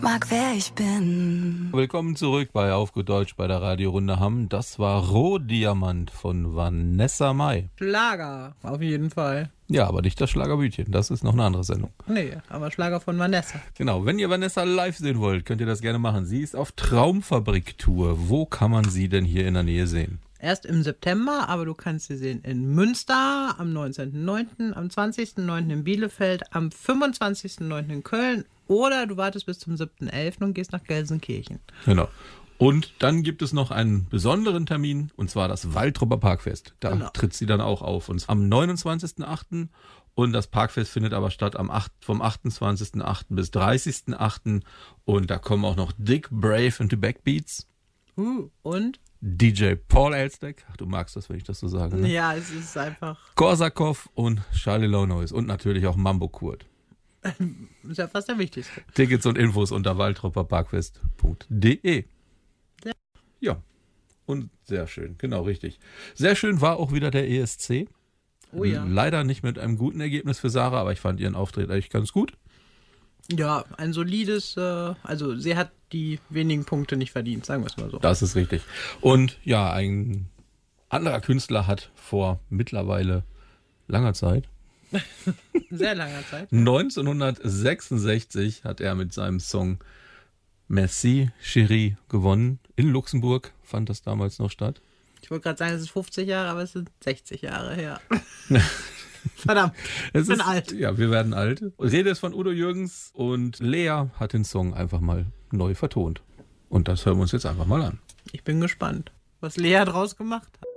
Mag, wer ich bin. Willkommen zurück bei Auf gut Deutsch bei der Radiorunde Hamm. Das war Rohdiamant von Vanessa Mai. Schlager, auf jeden Fall. Ja, aber nicht das Schlagerbütchen, das ist noch eine andere Sendung. Nee, aber Schlager von Vanessa. Genau, wenn ihr Vanessa live sehen wollt, könnt ihr das gerne machen. Sie ist auf Traumfabrik-Tour. Wo kann man sie denn hier in der Nähe sehen? Erst im September, aber du kannst sie sehen in Münster am 19.09., am 20.09. in Bielefeld, am 25.09. in Köln oder du wartest bis zum 7.11. und gehst nach Gelsenkirchen. Genau. Und dann gibt es noch einen besonderen Termin, und zwar das Waltrupper Parkfest. Da tritt sie dann auch auf. Und am 29.08. Und das Parkfest findet aber statt vom 28.08. bis 30.08. Und da kommen auch noch Dick, Brave und die Backbeats. Und? DJ Paul Elstek. Ach, du magst das, wenn ich das so sage, ne? Ja, es ist einfach... Korsakov und Charlie Lonois. Und natürlich auch Mambo Kurt. Ist ja fast der wichtigste. Tickets und Infos unter waltrupperparkfest.de. Ja, und sehr schön, genau, richtig. Sehr schön war auch wieder der ESC. Oh ja. Leider nicht mit einem guten Ergebnis für Sarah, aber ich fand ihren Auftritt eigentlich ganz gut. Ja, ein solides, also sie hat die wenigen Punkte nicht verdient, sagen wir es mal so. Das ist richtig. Und ja, ein anderer Künstler hat vor mittlerweile langer Zeit, sehr langer Zeit. 1966 hat er mit seinem Song Merci Chérie gewonnen. In Luxemburg fand das damals noch statt. Ich wollte gerade sagen, es ist 50 Jahre, aber es sind 60 Jahre her. Verdammt, ich bin alt. Ja, wir werden alt. Rede ist von Udo Jürgens und Lea hat den Song einfach mal neu vertont. Und das hören wir uns jetzt einfach mal an. Ich bin gespannt, was Lea draus gemacht hat.